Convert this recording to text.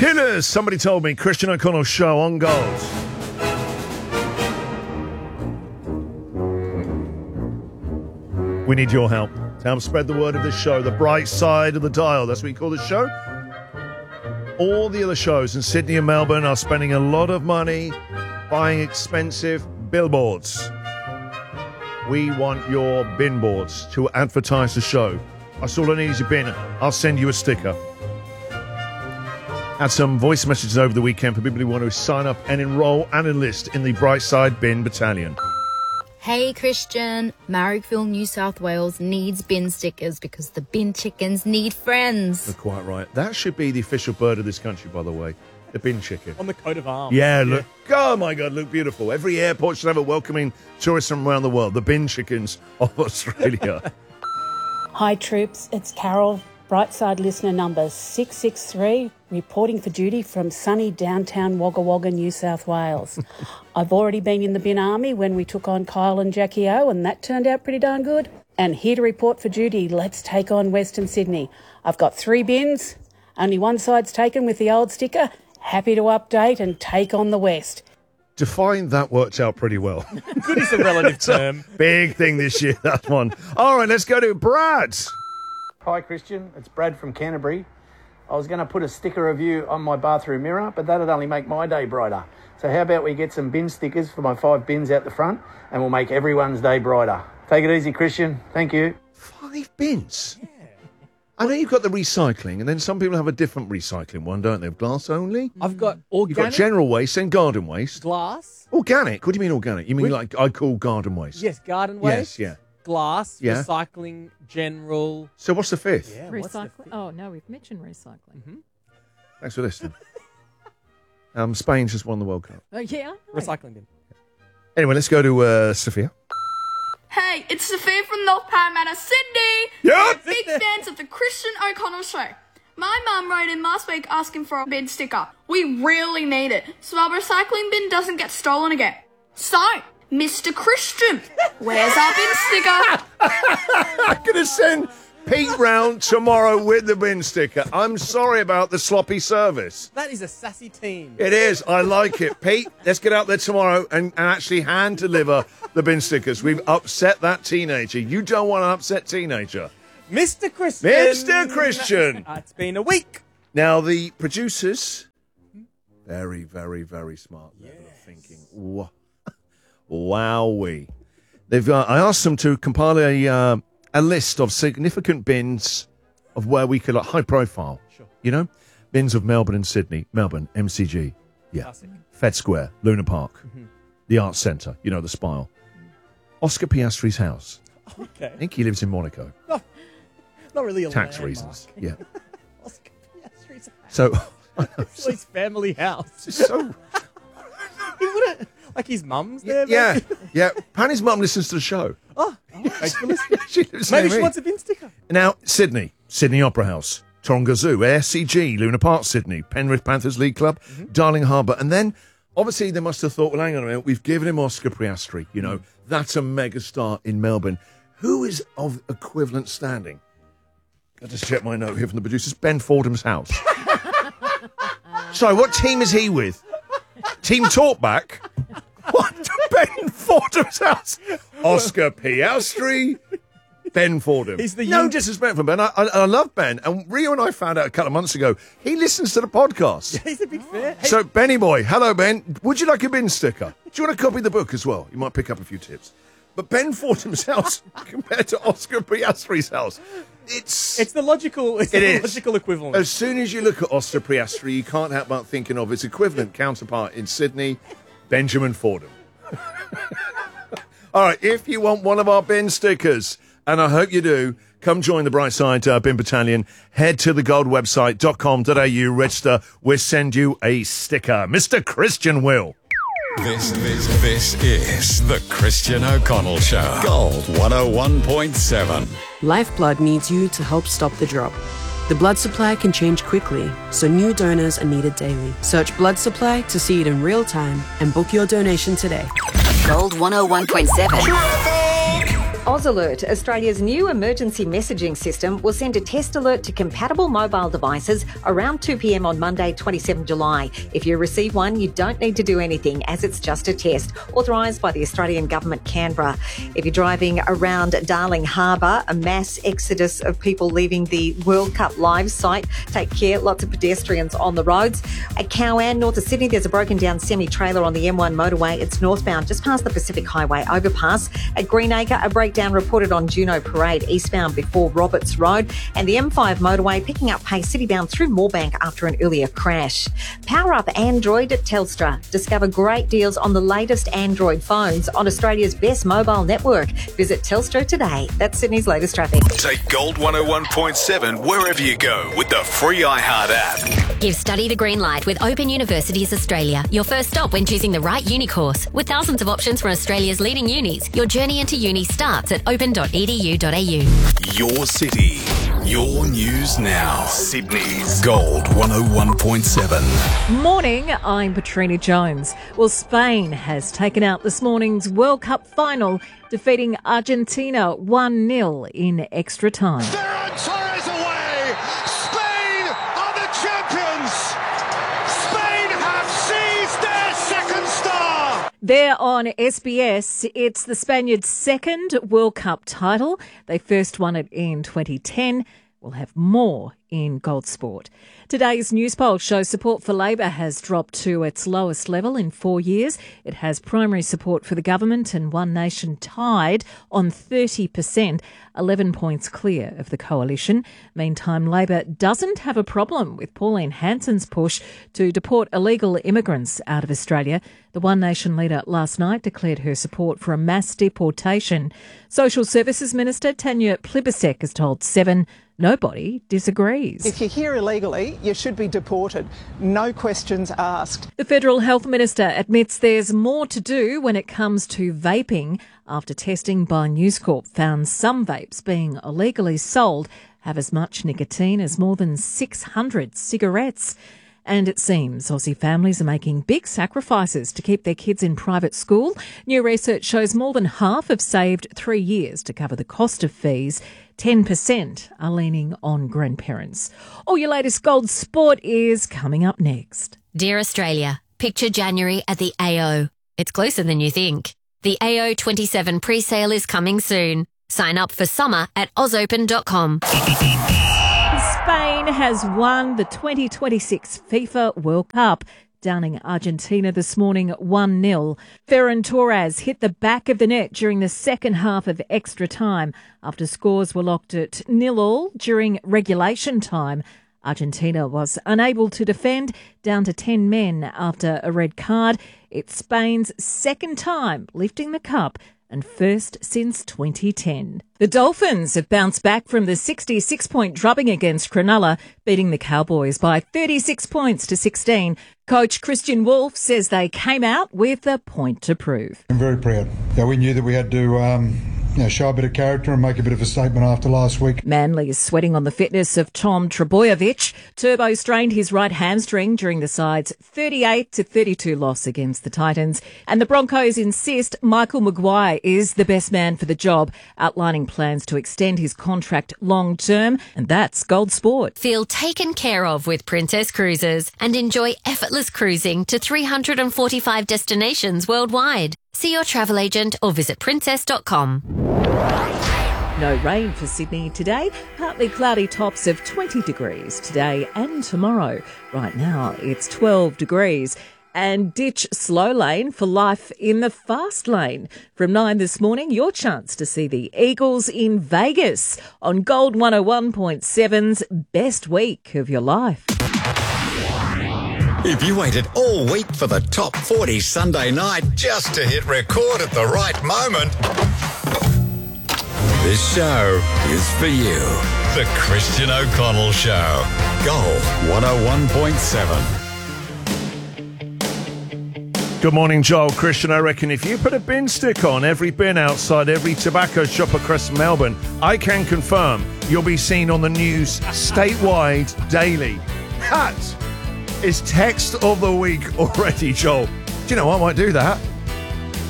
Killers. Somebody told me Christian O'Connell show on Gold. We need your help to help spread the word of this show, the bright side of the dial. That's what we call this show. All the other shows in Sydney and Melbourne are spending a lot of money buying expensive billboards. We want your bin boards to advertise the show. That's all I need is your bin. I'll send you a sticker. Had some voice messages over the weekend for people who want to sign up and enroll and enlist in the Brightside Bin Battalion. Hey Christian, Marrickville, New South Wales needs bin stickers because the bin chickens need friends. You're quite right. That should be the official bird of this country, by the way. The bin chicken. On the coat of arms. Yeah, look. Oh my God, look beautiful. Every airport should have a welcoming tourists from around the world. The bin chickens of Australia. Hi troops, it's Carol, Brightside listener number 663, reporting for duty from sunny downtown Wagga Wagga, New South Wales. I've already been in the bin army when we took on Kyle and Jackie O, and that turned out pretty darn good. And here to report for duty, let's take on Western Sydney. I've got 3 bins, only one side's taken with the old sticker. Happy to update and take on the West. Define that worked out pretty well. Good is a relative term. Big thing this year, that one. All right, let's go to Brad. Hi Christian, it's Brad from Canterbury. I was going to put a sticker of you on my bathroom mirror, but that'd only make my day brighter. So how about we get some bin stickers for my 5 bins out the front, and we'll make everyone's day brighter. Take it easy, Christian. Thank you. 5 bins? Yeah. I know you've got the recycling, and then some people have a different recycling one, don't they? Glass only? I've got organic. You've got general waste and garden waste. Glass. Organic? What do you mean organic? You mean like I call garden waste? Yes, garden waste. Yes, yeah. Glass, Yeah. recycling, general. So what's the 5th? Yeah, Recycling. Oh, no, we've mentioned recycling. Mm-hmm. Thanks for listening. Spain just won the World Cup. Oh, yeah. Recycling bin. Anyway, let's go to Sophia. Hey, it's Sophia from North Parramatta, Sydney. Yeah. We're big fans of the Christian O'Connell show. My mum wrote in last week asking for a bin sticker. We really need it, so our recycling bin doesn't get stolen again. So, Mr. Christian, where's our bin sticker? I'm going to send Pete round tomorrow with the bin sticker. I'm sorry about the sloppy service. That is a sassy team. It is. I like it. Pete, let's get out there tomorrow and actually hand deliver the bin stickers. We've upset that teenager. You don't want an upset teenager. Mr. Christian. Mr. Christian. It's been a week. Now, the producers, very, very, very smart level of thinking. Wowee. I asked them to compile a list of significant bins of where we could, like, high profile. Sure. You know? Bins of Melbourne and Sydney. Melbourne, MCG. Yeah. Classic. Fed Square, Luna Park. The Arts Centre, you know, the Spile. Oscar Piastri's house. Okay. I think he lives in Monaco. Not really a Tax landmark. reasons. Yeah. Oscar Piastri's house. So, It's his family house. so He wouldn't, like his mum's there. yeah, maybe? yeah. Apparently his mum listens to the show. Oh, thanks for listening. She lives Maybe near she me. wants a bin sticker. Now, Sydney Opera House, Taronga Zoo, SCG, Luna Park, Sydney, Penrith Panthers League Club, Darling Harbour. And then, obviously, they must have thought, well, hang on a minute, we've given him Oscar Piastri. You know, that's a megastar in Melbourne. Who is of equivalent standing? Got to check my note here from the producers. Ben Fordham's house. Sorry, what team is he with? Team Talkback? What? Ben Fordham's house? Oscar Piastri, Ben Fordham. He's the no young- disrespect for Ben. I love Ben. And Rio and I found out a couple of months ago, he listens to the podcast. He's a big fan. Hey, So, Benny boy, hello, Ben. Would you like a bin sticker? Do you want to copy the book as well? You might pick up a few tips. But Ben Fordham's house compared to Oscar Piastri's house, it's the logical. It's It the is. logical equivalent. as soon as you look at Oscar Piastri, you can't help but thinking of its equivalent counterpart in Sydney, Benjamin Fordham. All right, if you want one of our bin stickers, and I hope you do, come join the Brightside Bin Battalion. Head to thegoldwebsite.com.au, register. We'll send you a sticker. Mr. Christian will. This is the Christian O'Connell Show. Gold 101.7. Lifeblood needs you to help stop the drop. The blood supply can change quickly, so new donors are needed daily. Search blood supply to see it in real time and book your donation today. Gold 101.7. AusAlert, Australia's new emergency messaging system, will send a test alert to compatible mobile devices around 2 p.m. on Monday, 27 July. If you receive one, you don't need to do anything, as it's just a test, authorised by the Australian Government, Canberra. If you're driving around Darling Harbour, a mass exodus of people leaving the World Cup live site. Take care, lots of pedestrians on the roads. At Cowan, north of Sydney, there's a broken down semi-trailer on the M1 motorway. It's northbound, just past the Pacific Highway overpass. At Greenacre, a breakdown reported on Juno Parade, eastbound before Roberts Road. And the M5 motorway picking up pace citybound through Moorebank after an earlier crash. Power up Android at Telstra. Discover great deals on the latest Android phones on Australia's best mobile network. Visit Telstra today. That's Sydney's latest traffic. Take Gold 101.7 wherever you go with the free iHeart app. Give study the green light with Open Universities Australia. Your first stop when choosing the right uni course. With thousands of options from Australia's leading unis, your journey into uni starts at open.edu.au. Your city, your news now. Sydney's Gold 101.7. Morning, I'm Patrina Jones. Well, Spain has taken out this morning's World Cup final, defeating Argentina 1-0 in extra time. Ferran Torres away! Spain are the champions! Spain have seized their second star! There on SBS, it's the Spaniards' second World Cup title. They first won it in 2010. We'll have more in Gold Sport. Today's news poll shows support for Labor has dropped to its lowest level in 4 years. It has primary support for the government and One Nation tied on 30%, 11 points clear of the coalition. Meantime, Labor doesn't have a problem with Pauline Hanson's push to deport illegal immigrants out of Australia. The One Nation leader last night declared her support for a mass deportation. Social Services Minister Tanya Plibersek has told Seven nobody disagrees. If you're here illegally, you should be deported. No questions asked. The Federal Health Minister admits there's more to do when it comes to vaping after testing by News Corp found some vapes being illegally sold have as much nicotine as more than 600 cigarettes. And it seems Aussie families are making big sacrifices to keep their kids in private school. New research shows more than half have saved 3 years to cover the cost of fees. 10% are leaning on grandparents. All your latest Gold Sport is coming up next. Dear Australia, picture January at the AO. It's closer than you think. The AO 27 pre-sale is coming soon. Sign up for summer at ausopen.com. Spain has won the 2026 FIFA World Cup, downing Argentina this morning 1-0. Ferran Torres hit the back of the net during the second half of extra time after scores were locked at 0-0 during regulation time. Argentina was unable to defend, down to 10 men after a red card. It's Spain's second time lifting the cup and first since 2010. The Dolphins have bounced back from the 66-point drubbing against Cronulla, beating the Cowboys by 36 points to 16. Coach Christian Wolf says they came out with a point to prove. I'm very proud. Yeah, we knew that we had to show a bit of character and make a bit of a statement after last week. Manly is sweating on the fitness of Tom Trebojevic. Turbo strained his right hamstring during the side's 38-32 loss against the Titans. And the Broncos insist Michael Maguire is the best man for the job, outlining plans to extend his contract long term. And that's Gold Sport. Feel taken care of with Princess Cruises and enjoy effortless cruising to 345 destinations worldwide. See your travel agent or visit princess.com. No rain for Sydney today. Partly cloudy tops of 20 degrees today and tomorrow. Right now it's 12 degrees. And ditch slow lane for life in the fast lane. From 9 this morning, your chance to see the Eagles in Vegas on Gold 101.7's Best Week of Your Life. If you waited all week for the Top 40 Sunday night just to hit record at the right moment, this show is for you. The Christian O'Connell Show. Gold 101.7. Good morning, Joel. Christian, I reckon if you put a bin stick on every bin outside every tobacco shop across Melbourne, I can confirm you'll be seen on the news statewide daily. That is text of the week already, Joel. Do you know what? I might do that.